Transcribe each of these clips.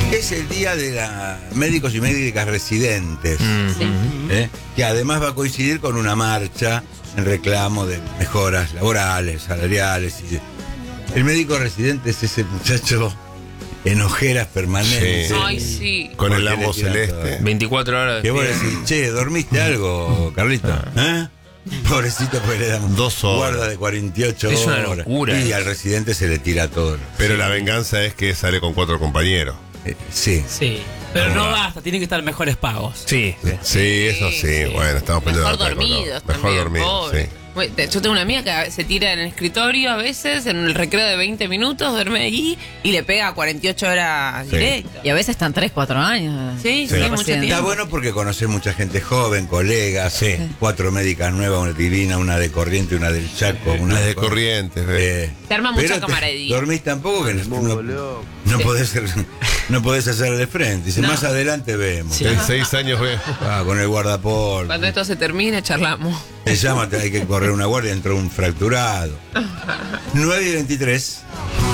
Es el día de médicos y médicas residentes, que además va a coincidir con una marcha en reclamo de mejoras laborales, salariales. El médico residente es ese muchacho en ojeras permanentes. Sí. Ay, sí. Con el amo celeste. 24 horas. Que vos decís, che, ¿dormiste algo, Carlito? ¿Eh? Pobrecito, pues le dan 2 horas. guarda de 48 Es horas. una locura. Y al residente se le tira todo. Pero la venganza es que sale con 4 compañeros. Sí. Sí, pero no basta, tienen que estar mejores pagos. Sí. Sí, eso sí. Bueno, estamos peleando. Mejor dormidos Mejor también, dormidos, pobre. sí. Yo tengo una amiga que se tira en el escritorio a veces, en el recreo de 20 minutos, duerme ahí y le pega 48 horas Sí. directas. Y a veces están 3, 4 años. Sí, Sí. mucho Está Está tiempo. bueno porque conoces mucha gente joven, colegas, 4 médicas nuevas, una divina, una de Corriente, una del Chaco, una de Corrientes, Se arma mucha pero camaradería. Dormís tampoco que no podés hacerle frente. Dice, más adelante vemos. En 6 años ve. Con el guardapolvo. Cuando esto se termine, charlamos. Te llama, hay que correr una guardia, entró un fracturado. 9:23.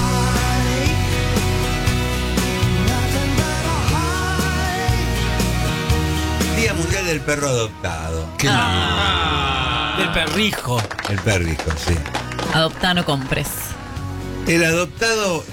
Día Mundial del Perro Adoptado. Qué Del perrijo. El perrico, sí. Adoptá, no compres. El adoptado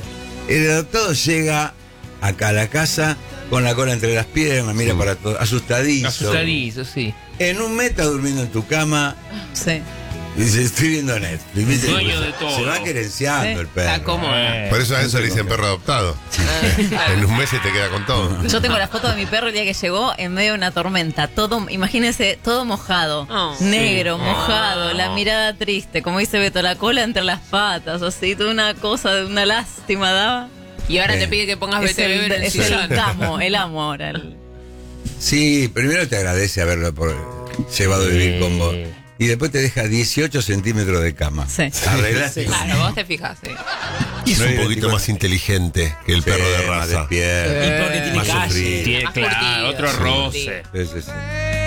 llega acá a la casa con la cola entre las piernas, mira para todo, asustadizo. Asustadizo, sí. En un mes está durmiendo en tu cama. Sí. Dice, estoy viendo Netflix. ¿Viste? Dueño de todo. Se va querenciando el perro. Está cómodo. Por eso a eso le dicen perro adoptado. En un mes se te queda con todo. Yo tengo la foto de mi perro el día que llegó en medio de una tormenta. Todo, imagínense, todo mojado. Oh. Negro, mojado, la mirada triste. Como dice Beto, la cola entre las patas. Así, toda una cosa, de una lástima daba. Y ahora Sí. te pide que pongas Es BTV en el es el sillón. el amo ahora. Sí, primero te agradece haberlo llevado a vivir con vos. Y después te deja 18 centímetros de cama. Sí. Arreglaste. Claro, vos te fijas, sí. Y es No un hay poquito 24. más inteligente que el perro de Más raza. despierto. Y porque tiene más calle. sufrido. Tiene, Más claro, curtido, otro sí. roce. Sí, sí, sí.